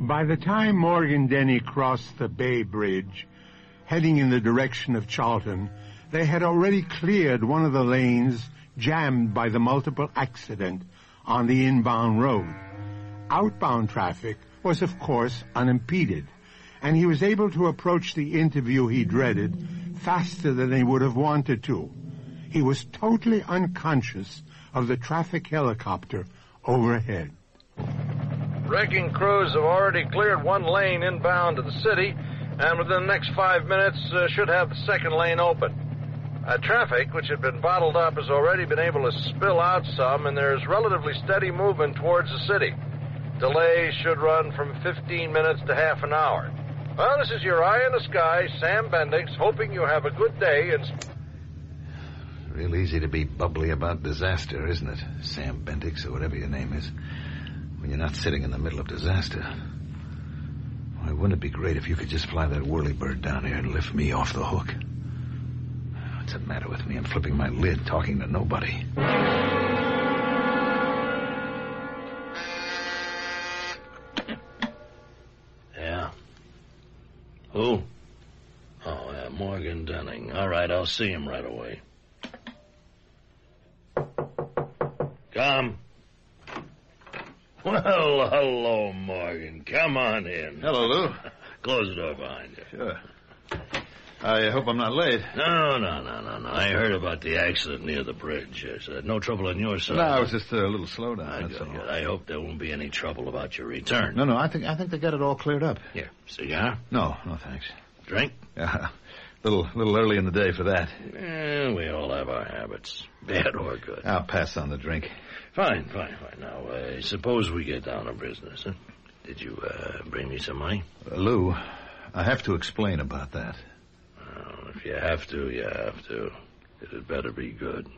By the time Morgan Denny crossed the Bay Bridge, heading in the direction of Charlton, they had already cleared one of the lanes jammed by the multiple accident on the inbound road. Outbound traffic was, of course, unimpeded, and he was able to approach the interview he dreaded faster than he would have wanted to. He was totally unconscious of the traffic helicopter overhead. Wrecking crews have already cleared one lane inbound to the city, and within the next 5 minutes should have the second lane open. Traffic, which had been bottled up, has already been able to spill out some, and there's relatively steady movement towards the city. Delays should run from 15 minutes to half an hour. Well, this is your eye in the sky, Sam Bendix, hoping you have a good day and... Real easy to be bubbly about disaster, isn't it? Sam Bendix, or whatever your name is. When you're not sitting in the middle of disaster. Why, wouldn't it be great if you could just fly that whirlybird down here and lift me off the hook? What's the matter with me? I'm flipping my lid, talking to nobody. Yeah? Who? Oh, yeah, Morgan Denning. All right, I'll see him right away. Come. Well, hello, Morgan. Come on in. Hello, Lou. Close the door behind you. Sure. I hope I'm not late. No. I heard about the accident near the bridge. No trouble on your side. No, it was just a little slowdown, that's all. Good. I hope there won't be any trouble about your return. No, I think they got it all cleared up. Here, cigar? No, thanks. Drink? Yeah, little early in the day for that. We all have our habits, bad or good. I'll pass on the drink. Fine. Now, suppose we get down to business, huh? Did you bring me some money? Lou, I have to explain about that. Well, if you have to, you have to. It had better be good.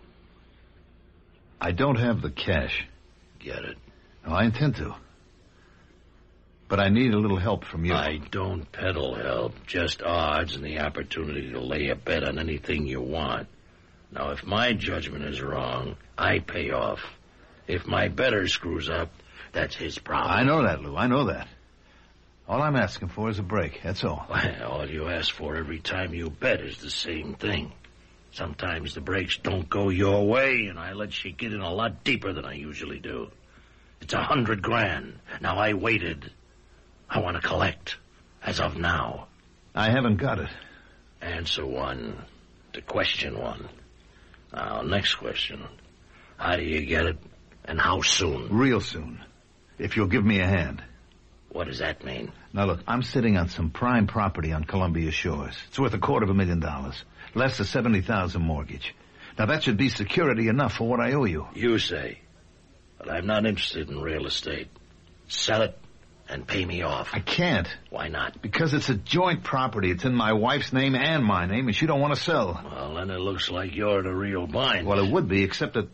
I don't have the cash. Get it? No, I intend to. But I need a little help from you. I don't peddle help, just odds and the opportunity to lay a bet on anything you want. Now, if my judgment is wrong, I pay off. If my bettor screws up, that's his problem. I know that, Lou. I know that. All I'm asking for is a break, that's all. Well, all you ask for every time you bet is the same thing. Sometimes the breaks don't go your way, and I let you get in a lot deeper than I usually do. It's $100,000. Now, I waited. I want to collect, as of now. I haven't got it. Answer one to question one. Now, next question. How do you get it, and how soon? Real soon. If you'll give me a hand. What does that mean? Now, look, I'm sitting on some prime property on Columbia Shores. It's worth $250,000. Less the $70,000 mortgage. Now, that should be security enough for what I owe you. You say. But I'm not interested in real estate. Sell it and pay me off. I can't. Why not? Because it's a joint property. It's in my wife's name and my name, and she don't want to sell. Well, then it looks like you're in a real bind. Well, it would be, except that...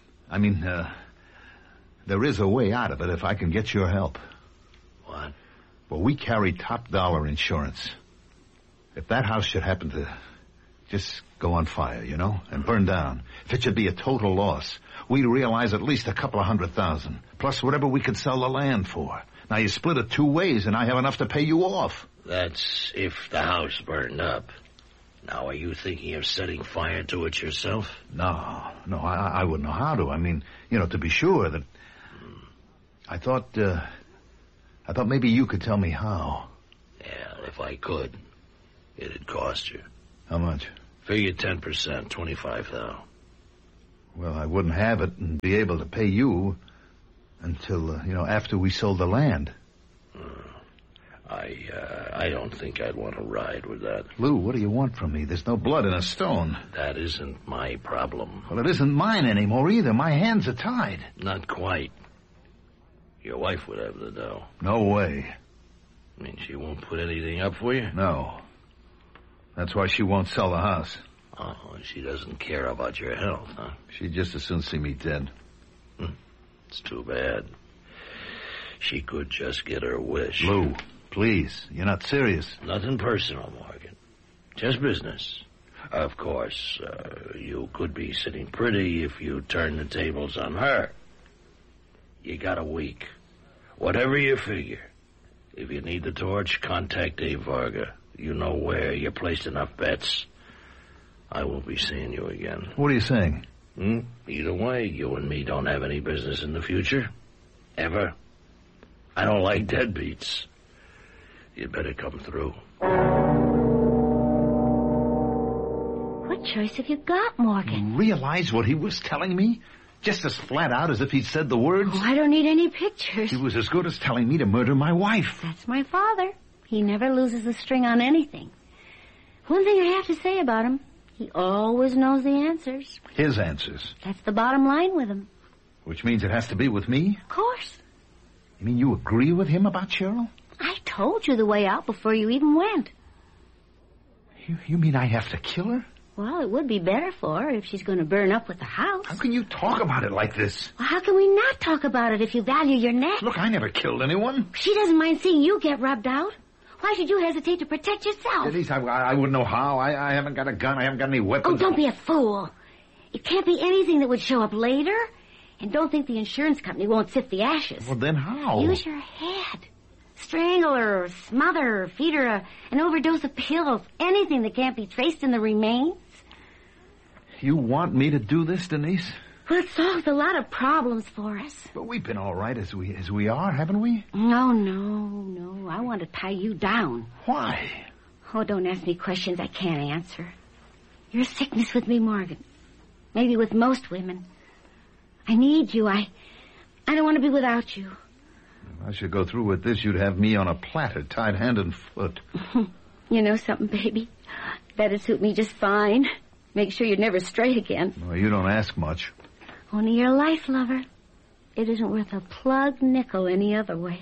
there is a way out of it if I can get your help. What? Well, we carry top dollar insurance. If that house should happen to just go on fire, and burn down, if it should be a total loss, we'd realize at least $200,000, plus whatever we could sell the land for. Now, you split it 2 ways, and I have enough to pay you off. That's if the house burned up. Now, are you thinking of setting fire to it yourself? No, I wouldn't know how to. To be sure that... I thought maybe you could tell me how. Yeah, if I could, it'd cost you. How much? Figure 10%, $25,000. Well, I wouldn't have it and be able to pay you until, after we sold the land. I don't think I'd want to ride with that. Lou, what do you want from me? There's no blood in a stone. That isn't my problem. Well, it isn't mine anymore either. My hands are tied. Not quite. Your wife would have the dough. No way. I mean, she won't put anything up for you? No. That's why she won't sell the house. Oh, she doesn't care about your health, huh? She'd just as soon see me dead. It's too bad. She could just get her wish. Lou, please. You're not serious. Nothing personal, Morgan. Just business. Of course, you could be sitting pretty if you turn the tables on her. You got a week. Whatever you figure. If you need the torch, contact Dave Varga. You know where. You placed enough bets. I won't be seeing you again. What are you saying? Either way, you and me don't have any business in the future. Ever. I don't like deadbeats. You'd better come through. What choice have you got, Morgan? Realize what he was telling me? Just as flat out as if he'd said the words? Oh, I don't need any pictures. He was as good as telling me to murder my wife. That's my father. He never loses the string on anything. One thing I have to say about him, he always knows the answers. His answers? That's the bottom line with him. Which means it has to be with me? Of course. You mean you agree with him about Cheryl? I told you the way out before you even went. You mean I have to kill her? Well, it would be better for her if she's going to burn up with the house. How can you talk about it like this? Well, how can we not talk about it if you value your neck? Look, I never killed anyone. She doesn't mind seeing you get rubbed out. Why should you hesitate to protect yourself? At least I wouldn't know how. I haven't got a gun. I haven't got any weapons. Oh, don't be a fool. It can't be anything that would show up later. And don't think the insurance company won't sift the ashes. Well, then how? Use your head. Strangle her, or smother her, or feed her an overdose of pills. Anything that can't be traced in the remains. You want me to do this, Denise? Well, it solves a lot of problems for us. But we've been all right as we are, haven't we? No. I want to tie you down. Why? Oh, don't ask me questions I can't answer. You're a sickness with me, Morgan. Maybe with most women. I need you. I don't want to be without you. If I should go through with this, you'd have me on a platter, tied hand and foot. You know something, baby? That'd suit me just fine. Make sure you're never straight again. Well, you don't ask much. Only your life, lover. It isn't worth a plug nickel any other way.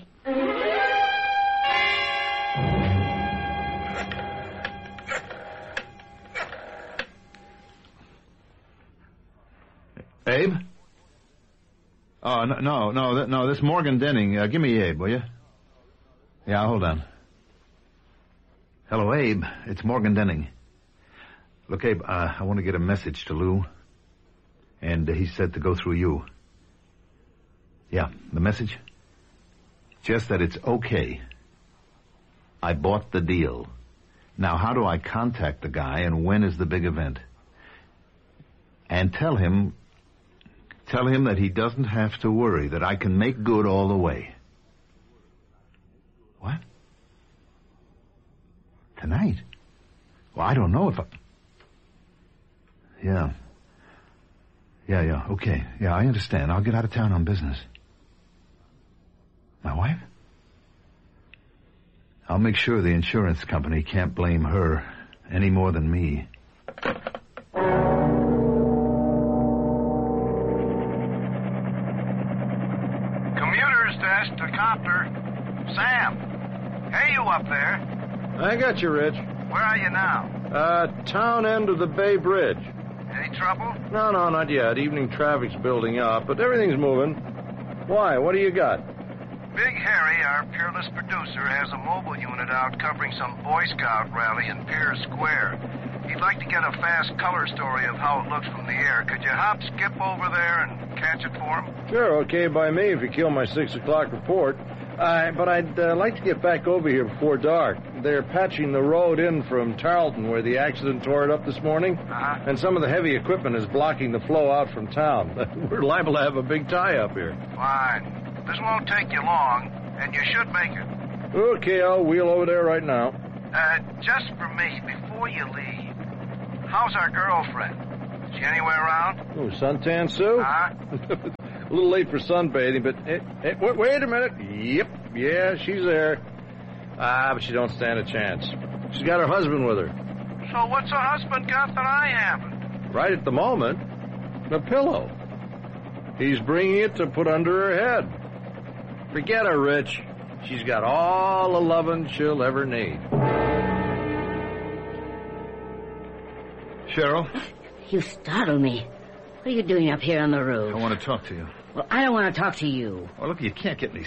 Abe? Oh, no, this Morgan Denning. Give me Abe, will you? Yeah, hold on. Hello, Abe. It's Morgan Denning. Look, Abe, I want to get a message to Lou. And he said to go through you. Yeah, the message? Just that it's okay. I bought the deal. Now, how do I contact the guy, and when is the big event? And tell him that he doesn't have to worry, that I can make good all the way. What? Tonight? Well, I don't know if I... Yeah, okay. Yeah, I understand. I'll get out of town on business. My wife? I'll make sure the insurance company can't blame her any more than me. Commuter's desk to copter. Sam. Hey, you up there. I got you, Rich. Where are you now? Town end of the Bay Bridge. Any trouble? No, not yet. Evening traffic's building up, but everything's moving. Why? What do you got? Big Harry, our peerless producer, has a mobile unit out covering some Boy Scout rally in Pier Square. He'd like to get a fast color story of how it looks from the air. Could you skip over there and catch it for him? Sure, okay by me if you kill my 6 o'clock report. But I'd like to get back over here before dark. They're patching the road in from Tarleton where the accident tore it up this morning. And some of the heavy equipment is blocking the flow out from town. We're liable to have a big tie-up here. Fine. This won't take you long, and you should make it. Okay, I'll wheel over there right now. Just for me, before you leave, how's our girlfriend? Is she anywhere around? Oh, Suntan Sue? A little late for sunbathing, but wait a minute. Yep, yeah, she's there. But she don't stand a chance. She's got her husband with her. So what's her husband got that I haven't? Right at the moment, a pillow. He's bringing it to put under her head. Forget her, Rich. She's got all the lovin' she'll ever need. Cheryl? You startled me. What are you doing up here on the roof? I want to talk to you. Well, I don't want to talk to you. Oh, look, you can't get any